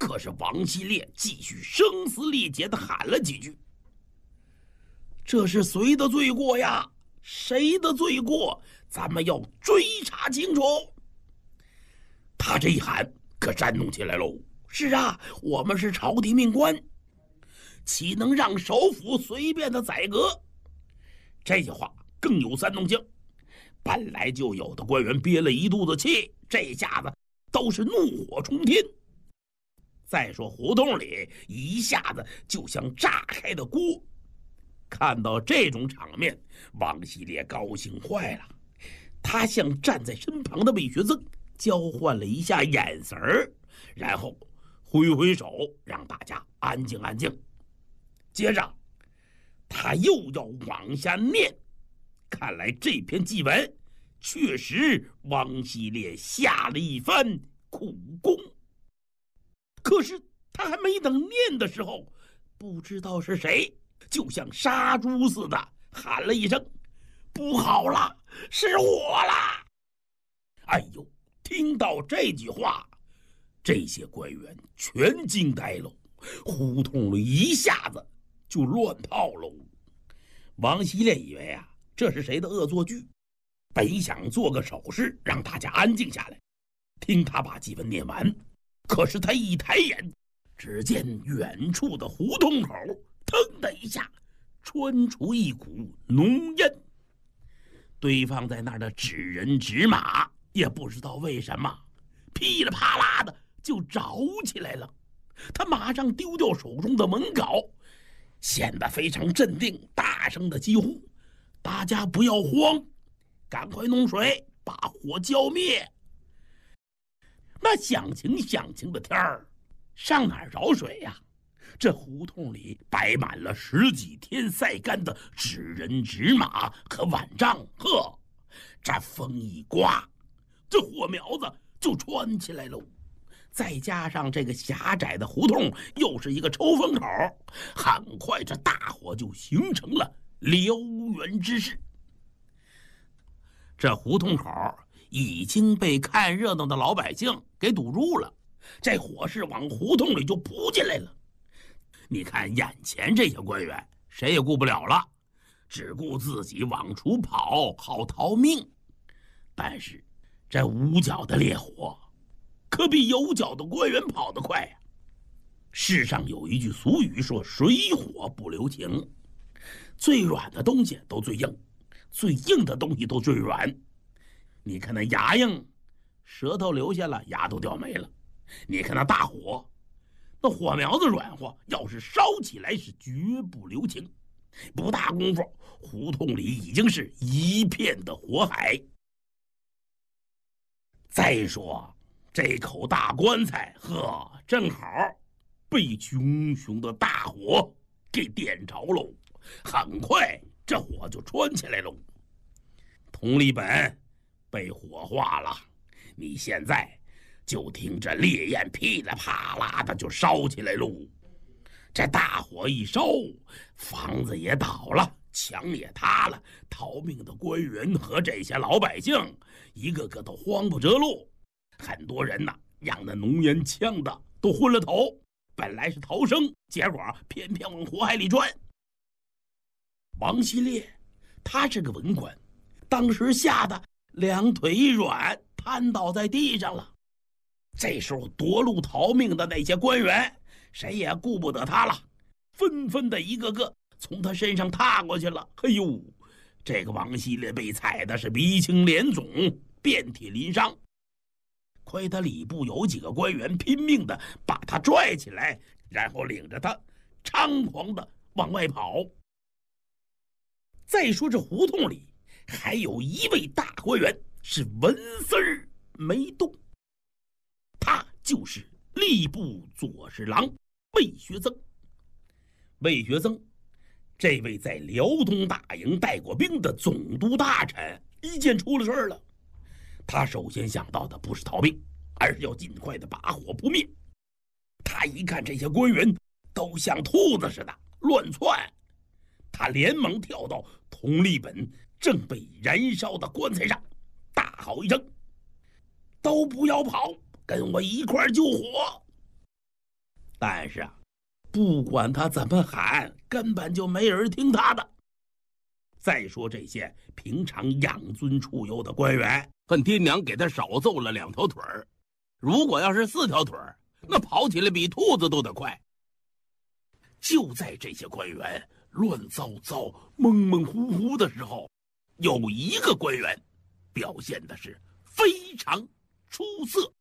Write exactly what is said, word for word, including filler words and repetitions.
可是王希烈继续声嘶力竭地喊了几句：“这是谁的罪过呀？谁的罪过？咱们要追查清楚。”他这一喊，可煽动起来喽。是啊，我们是朝廷命官，岂能让首府随便的宰割？这句话更有煽动性。本来就有的官员憋了一肚子气，这下子都是怒火冲天。再说胡同里一下子就像炸开的锅。看到这种场面，王希烈高兴坏了。他向站在身旁的魏学增交换了一下眼神儿，然后挥挥手让大家安静安静。接着他又要往下念，看来这篇祭文确实王希烈下了一番苦功。可是他还没等念的时候，不知道是谁就像杀猪似的喊了一声：“不好了，是我啦！”哎呦，听到这句话，这些官员全惊呆了，胡同里一下子就乱套喽。王希烈以为啊，这是谁的恶作剧，本想做个手势让大家安静下来，听他把祭文念完。可是他一抬眼，只见远处的胡同口腾的一下窜出一股浓烟。对方在那儿的指人指马，也不知道为什么噼里啪啦的就着起来了。他马上丢掉手中的文稿，显得非常镇定，大声的疾呼：“大家不要慌，赶快弄水把火浇灭。”那响晴响晴的天儿，上哪儿找水呀？这胡同里摆满了十几天晒干的纸人纸马和碗帐，呵，这风一刮，这火苗子就窜起来了。再加上这个狭窄的胡同又是一个抽风口，很快这大火就形成了燎原之势。这胡同口已经被看热闹的老百姓给堵住了，这火势往胡同里就扑进来了。你看眼前这些官员谁也顾不了了，只顾自己往出跑，好逃命。但是这无脚的烈火可比有脚的官员跑得快呀。世上有一句俗语说：“水火不留情。”最软的东西都最硬，最硬的东西都最软。你看那牙硬，舌头留下了，牙都掉没了。你看那大火，那火苗子软和，要是烧起来是绝不留情。不大功夫，胡同里已经是一片的火海。再说这口大棺材，呵，正好被熊熊的大火给点着喽。很快这火就窜起来喽。佟立本被火化了，你现在就听这烈焰噼里啪啦的就烧起来喽。这大火一烧，房子也倒了，墙也塌了，逃命的官员和这些老百姓一个个都慌不择路。很多人呐，让那浓烟呛的都昏了头，本来是逃生，结果偏偏往火海里钻。王希烈他是个文官，当时吓得两腿一软，瘫倒在地上了。这时候夺路逃命的那些官员谁也顾不得他了，纷纷的一个个从他身上踏过去了。哎呦，这个王希烈被踩的是鼻青脸肿，遍体鳞伤。亏他礼部有几个官员拼命的把他拽起来，然后领着他猖狂的往外跑。再说这胡同里还有一位大官员是纹丝儿没动，他就是吏部左侍郎魏学增。魏学增这位在辽东大营带过兵的总督大臣，一见出了事儿了，他首先想到的不是逃命，而是要尽快的把火扑灭。他一看这些官员都像兔子似的乱窜，他连忙跳到佟立本正被燃烧的棺材上，大吼一声：“都不要跑，跟我一块救火！” 但是啊，不管他怎么喊，根本就没人听他的。再说这些平常养尊处优的官员，恨爹娘给他少揍了两条腿儿，如果要是四条腿儿，那跑起来比兔子都得快。就在这些官员乱糟糟、蒙蒙糊糊的时候，有一个官员表现的是非常出色。